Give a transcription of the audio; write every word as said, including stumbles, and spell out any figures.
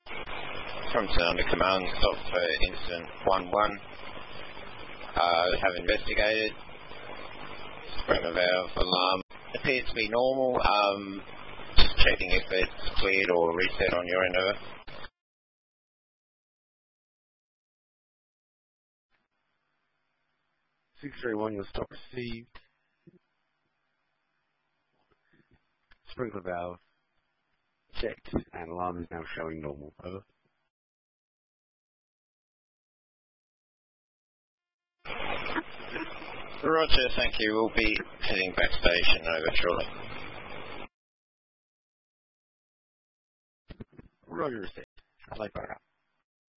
From Sound of Command, stop for incident one one. Uh, have investigated. Sprinkler valve alarm appears to be normal. Um, just checking if it's cleared or reset on your end of it. six three one, your stop received. Sprinkler valve checked, and alarm is now showing normal. Over. Roger, thank you. We'll be heading back station over shortly. Roger, received. I'd like back up.